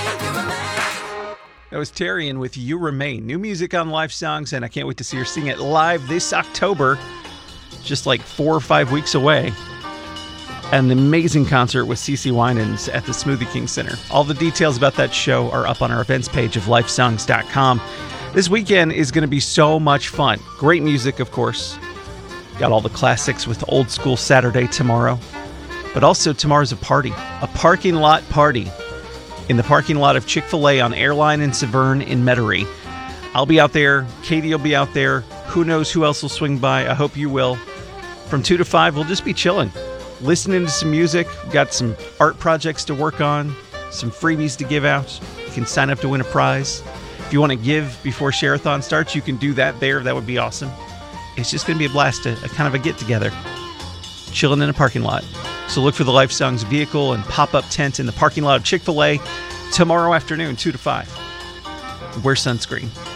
That was Tarian with You Remain. New music on Live Songs, and I can't wait to see her sing it live this October, just like 4 or 5 weeks away. An amazing concert with CeCe Winans at the Smoothie King Center. All the details about that show are up on our events page of lifesongs.com. This weekend is going to be so much fun. Great music, of course. Got all the classics with Old School Saturday tomorrow. But also tomorrow's a party, a parking lot party in the parking lot of Chick-fil-A on Airline in Severn in Metairie. I'll be out there. Katie will be out there. Who knows who else will swing by? I hope you will. From 2 to 5, we'll just be chilling, listening to some music. We've got some art projects to work on, some freebies to give out. You can sign up to win a prize. If you want to give before Share-a-thon starts, you can do that there. That would be awesome. It's just going to be a blast, a kind of a get-together, chilling in a parking lot. So look for the Life Songs vehicle and pop-up tent in the parking lot of Chick-fil-A tomorrow afternoon, 2 to 5. Wear sunscreen.